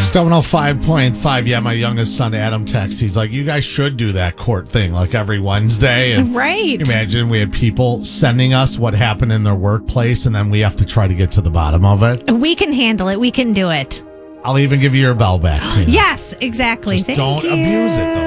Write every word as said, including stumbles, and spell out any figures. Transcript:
Stone oh five point five. Yeah, my youngest son, Adam, texts. He's like, you guys should do that court thing like every Wednesday. And right. Imagine we had people sending us what happened in their workplace, and then we have to try to get to the bottom of it. We can handle it. We can do it. I'll even give you your bell back, Tina. Yes, exactly. Just Thank don't you. abuse it, though.